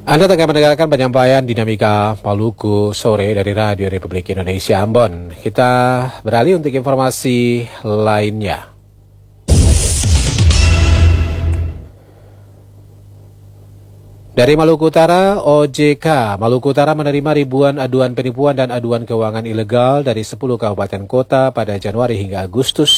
Anda tengah mendengarkan penyampaian Dinamika Maluku sore dari Radio Republik Indonesia Ambon. Kita beralih untuk informasi lainnya. Dari Maluku Utara, OJK Maluku Utara menerima ribuan aduan penipuan dan aduan keuangan ilegal dari 10 kabupaten kota pada Januari hingga Agustus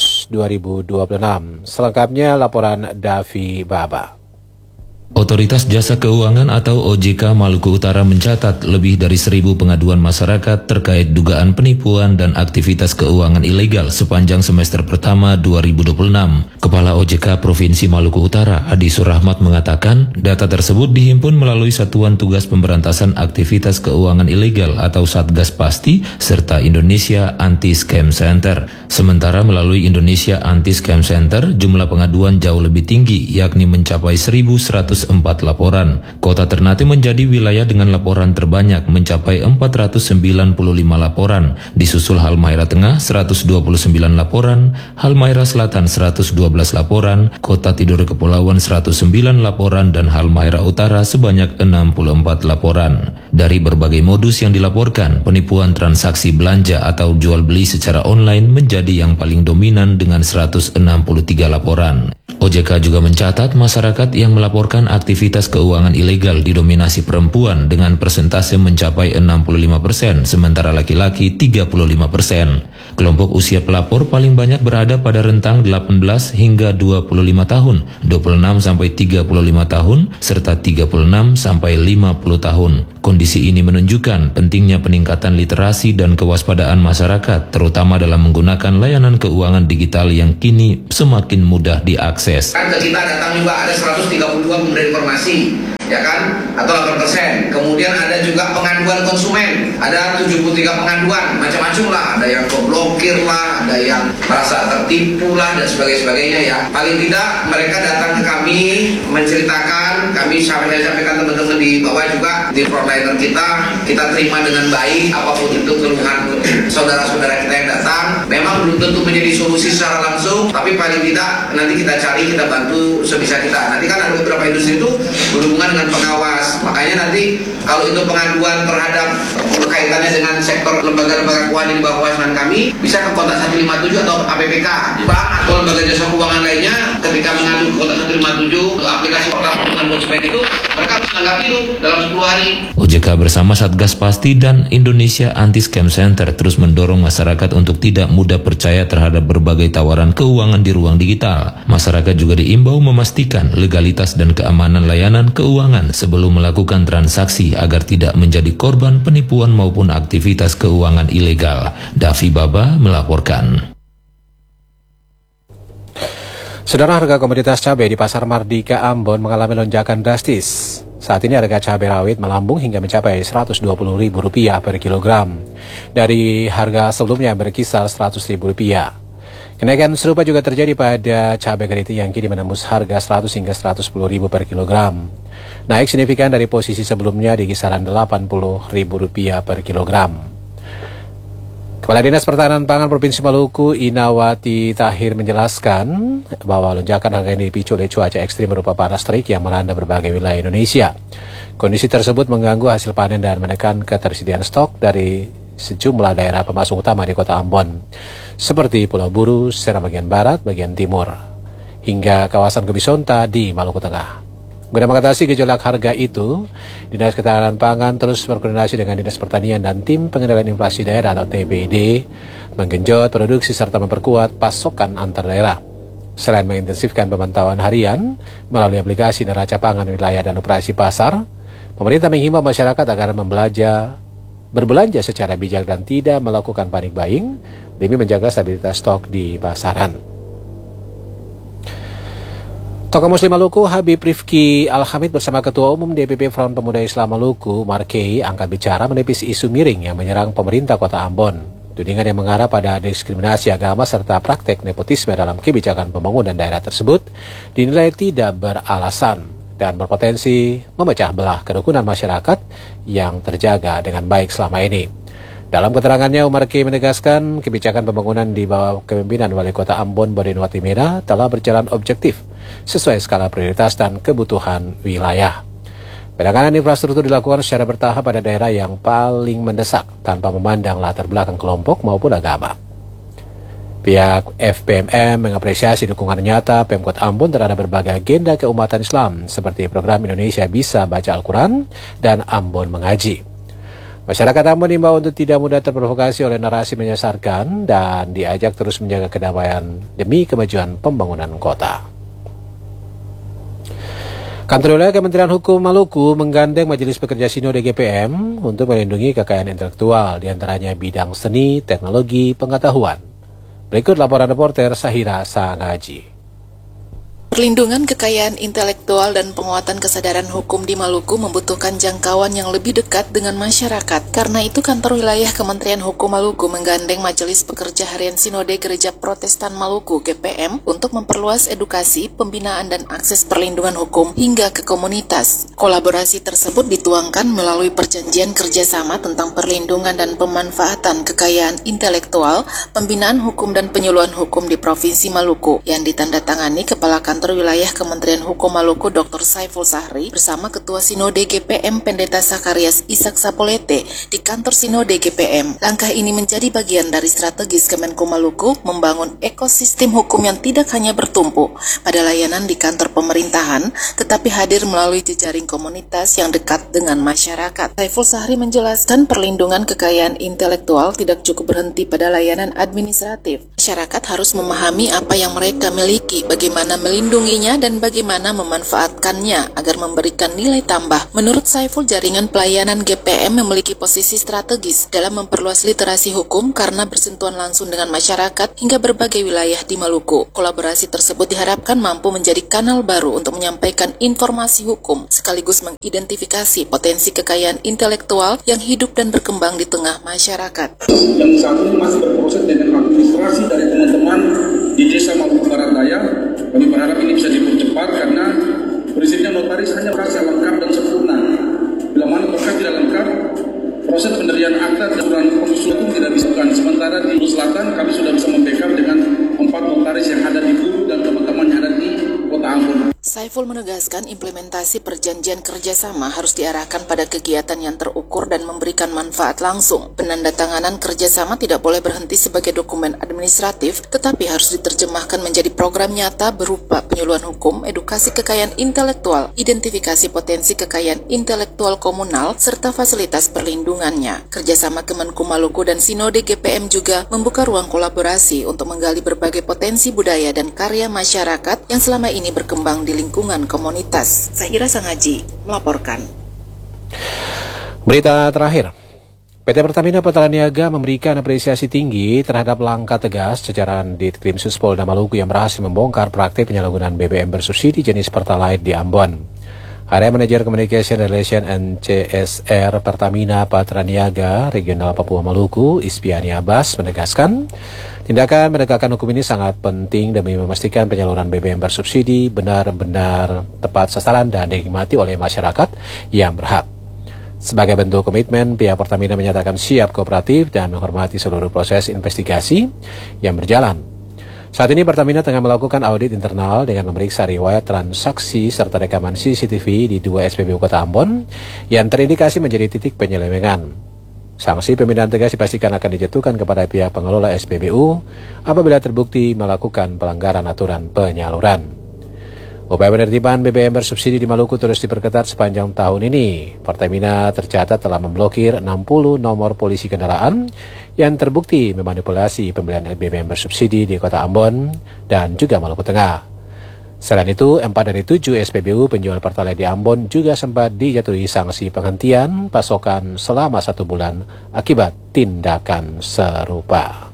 2026. Selengkapnya laporan Davi Baba. Otoritas Jasa Keuangan atau OJK Maluku Utara mencatat lebih dari 1.000 pengaduan masyarakat terkait dugaan penipuan dan aktivitas keuangan ilegal sepanjang semester pertama 2026. Kepala OJK Provinsi Maluku Utara, Adi Surahmat mengatakan, data tersebut dihimpun melalui Satuan Tugas Pemberantasan Aktivitas Keuangan Ilegal atau Satgas Pasti serta Indonesia Anti-Scam Center. Sementara melalui Indonesia Anti-Scam Center, jumlah pengaduan jauh lebih tinggi, yakni mencapai 1.104 laporan. Kota Ternate menjadi wilayah dengan laporan terbanyak mencapai 495 laporan, disusul Halmahera Tengah 129 laporan, Halmahera Selatan 112 laporan, Kota Tidore Kepulauan 109 laporan, dan Halmahera Utara sebanyak 64 laporan. Dari berbagai modus yang dilaporkan, penipuan transaksi belanja atau jual beli secara online menjadi yang paling dominan dengan 163 laporan. OJK juga mencatat masyarakat yang melaporkan aktivitas keuangan ilegal didominasi perempuan dengan persentase mencapai 65%, sementara laki-laki 35%. Kelompok usia pelapor paling banyak berada pada rentang 18 hingga 25 tahun, 26 sampai 35 tahun, serta 36 sampai 50 tahun. Kondisi ini menunjukkan pentingnya peningkatan literasi dan kewaspadaan masyarakat, terutama dalam menggunakan layanan keuangan digital yang kini semakin mudah diakses. Kan ke kita datang juga ada 132 pemberi informasi, ya kan, atau 8%. Kemudian ada juga pengaduan konsumen, ada 73 pengaduan, macam-macam lah, ada yang keblokir lah, ada yang merasa tertipu lah, dan sebagainya ya. Paling tidak mereka datang ke kami menceritakan, kami sampaikan teman-teman di bawah juga di frontliner kita terima dengan baik apapun itu keluhan saudara-saudara kita yang datang. Memang belum tentu menjadi solusi secara langsung, tapi paling tidak nanti kita cari, kita bantu sebisa kita. Nanti kan ada beberapa industri itu berhubungan dengan pengawas, makanya nanti kalau itu pengaduan terhadap kaitannya dengan sektor lembaga-lembaga keuangan di bawah kewajiban kami, bisa ke kontak 157 atau APPK, bank atau lembaga jasa keuangan lainnya. Ketika mengadu ke kontak 157 aplikasi portal perlindungan konsumen itu, mereka harus menanggapi itu dalam 10 hari. OJK bersama Satgas Pasti dan Indonesia Anti-Scam Center terus mendorong masyarakat untuk tidak mudah percaya terhadap berbagai tawaran keuangan di ruang digital. Masyarakat juga diimbau memastikan legalitas dan keamanan layanan keuangan sebelum melakukan transaksi agar tidak menjadi korban penipuan maupun aktivitas keuangan ilegal. Davi Baba melaporkan. Saudara, harga komoditas cabai di Pasar Mardika Ambon mengalami lonjakan drastis. Saat ini harga cabai rawit melambung hingga mencapai Rp120.000 per kilogram. Dari harga sebelumnya berkisar Rp100.000. Kenaikan serupa juga terjadi pada cabai keriting yang kini menembus harga 100 hingga 110.000 per kilogram. Naik signifikan dari posisi sebelumnya di kisaran Rp80.000 per kilogram. Kepala Dinas Pertahanan Pangan Provinsi Maluku, Inawati Tahir, menjelaskan bahwa lonjakan harga ini dipicu oleh cuaca ekstrim berupa panas terik yang melanda berbagai wilayah Indonesia. Kondisi tersebut mengganggu hasil panen dan menekan ketersediaan stok dari sejumlah daerah pemasok utama di Kota Ambon, seperti Pulau Buru, secara bagian barat, bagian timur, hingga kawasan Kebisonta di Maluku Tengah. Guna mengatasi gejolak harga itu, Dinas Ketahanan Pangan terus berkoordinasi dengan Dinas Pertanian dan Tim Pengendalian Inflasi Daerah atau TPD, menggenjot produksi serta memperkuat pasokan antar daerah. Selain mengintensifkan pemantauan harian melalui aplikasi neraca pangan wilayah dan operasi pasar, pemerintah menghimbau masyarakat agar berbelanja secara bijak dan tidak melakukan panic buying demi menjaga stabilitas stok di pasaran. Tokoh Muslim Maluku Habib Rifki Al-Hamid bersama Ketua Umum DPP Front Pemuda Islam Maluku Markei angkat bicara menepis isu miring yang menyerang pemerintah Kota Ambon. Tudingan yang mengarah pada diskriminasi agama serta praktek nepotisme dalam kebijakan pembangunan daerah tersebut dinilai tidak beralasan dan berpotensi memecah belah kerukunan masyarakat yang terjaga dengan baik selama ini. Dalam keterangannya, Umar K. menegaskan kebijakan pembangunan di bawah kepemimpinan Wali Kota Ambon Bodinwati Mena telah berjalan objektif sesuai skala prioritas dan kebutuhan wilayah. Penanganan infrastruktur dilakukan secara bertahap pada daerah yang paling mendesak tanpa memandang latar belakang kelompok maupun agama. Pihak FPMM mengapresiasi dukungan nyata Pemkot Ambon terhadap berbagai agenda keumatan Islam seperti program Indonesia Bisa Baca Al-Quran dan Ambon Mengaji. Masyarakat Ambon diimbau untuk tidak mudah terprovokasi oleh narasi menyesatkan dan diajak terus menjaga kedamaian demi kemajuan pembangunan kota. Kantor Wilayah Kementerian Hukum Maluku menggandeng Majelis Pekerja Sinode GPM untuk melindungi kekayaan intelektual, diantaranya bidang seni, teknologi, pengetahuan. Berikut laporan reporter Sahira Sangaji. Perlindungan kekayaan intelektual dan penguatan kesadaran hukum di Maluku membutuhkan jangkauan yang lebih dekat dengan masyarakat. Karena itu, Kantor Wilayah Kementerian Hukum Maluku menggandeng Majelis Pekerja Harian Sinode Gereja Protestan Maluku (GPM) untuk memperluas edukasi, pembinaan, dan akses perlindungan hukum hingga ke komunitas. Kolaborasi tersebut dituangkan melalui perjanjian kerjasama tentang perlindungan dan pemanfaatan kekayaan intelektual, pembinaan hukum dan penyuluhan hukum di Provinsi Maluku yang ditandatangani Kepala Kantor Wilayah Kementerian Hukum Maluku Dr. Saiful Sahri bersama Ketua Sinode GPM Pendeta Sakarias Ishak Sapolete di kantor Sinode GPM. Langkah ini menjadi bagian dari strategis Kemenko Maluku membangun ekosistem hukum yang tidak hanya bertumpu pada layanan di kantor pemerintahan, tetapi hadir melalui jejaring komunitas yang dekat dengan masyarakat. Saiful Sahri menjelaskan perlindungan kekayaan intelektual tidak cukup berhenti pada layanan administratif. Masyarakat harus memahami apa yang mereka miliki, bagaimana melindunginya dan bagaimana memanfaatkannya agar memberikan nilai tambah. Menurut Saiful, jaringan pelayanan GPM memiliki posisi strategis dalam memperluas literasi hukum karena bersentuhan langsung dengan masyarakat hingga berbagai wilayah di Maluku. Kolaborasi tersebut diharapkan mampu menjadi kanal baru untuk menyampaikan informasi hukum sekaligus mengidentifikasi potensi kekayaan intelektual yang hidup dan berkembang di tengah masyarakat. Yang saat ini masih berproses dengan administrasi dari teman-teman di Desa Maluku Barat Daya. Kami berharap ini bisa dipercepat karena prinsipnya notaris hanya berkas yang lengkap dan sempurna. Bila mana berkas tidak lengkap, proses pendirian akta dan komisi hukum tidak bisa dilakukan. Sementara di Selatan kami sudah bisa membackup dengan 4 notaris yang ada di Hulu dan teman-teman yang ada di Kota Ambon. Saiful menegaskan implementasi perjanjian kerjasama harus diarahkan pada kegiatan yang terukur dan memberikan manfaat langsung. Penandatanganan kerjasama tidak boleh berhenti sebagai dokumen administratif, tetapi harus diterjemahkan menjadi program nyata berupa penyuluhan hukum, edukasi kekayaan intelektual, identifikasi potensi kekayaan intelektual komunal, serta fasilitas perlindungannya. Kerjasama Kemenku Maluku dan Sinode GPM juga membuka ruang kolaborasi untuk menggali berbagai potensi budaya dan karya masyarakat yang selama ini berkembang di lingkungan komunitas. Sahira Sangaji melaporkan. Berita terakhir, PT Pertamina Petraniaga memberikan apresiasi tinggi terhadap langkah tegas jajaran Ditkrimsus Polda Maluku yang berhasil membongkar praktik penyalahgunaan BBM bersubsidi jenis Pertalite di Ambon. Area Manager Communication Relation and CSR Pertamina Petraniaga Regional Papua Maluku, Ispiani Abbas, menegaskan tindakan menegakkan hukum ini sangat penting demi memastikan penyaluran BBM bersubsidi benar-benar tepat sasaran dan dinikmati oleh masyarakat yang berhak. Sebagai bentuk komitmen, pihak Pertamina menyatakan siap kooperatif dan menghormati seluruh proses investigasi yang berjalan. Saat ini Pertamina tengah melakukan audit internal dengan memeriksa riwayat transaksi serta rekaman CCTV di 2 SPBU Kota Ambon yang terindikasi menjadi titik penyelewengan. Sanksi pemindahan tegas dipastikan akan dijatuhkan kepada pihak pengelola SPBU apabila terbukti melakukan pelanggaran aturan penyaluran. Upaya penertiban BBM bersubsidi di Maluku terus diperketat sepanjang tahun ini. Pertamina tercatat telah memblokir 60 nomor polisi kendaraan yang terbukti memanipulasi pembelian BBM bersubsidi di Kota Ambon dan juga Maluku Tengah. Selain itu, 4 dari 7 SPBU penjual Pertalite di Ambon juga sempat dijatuhi sanksi penghentian pasokan selama 1 bulan akibat tindakan serupa.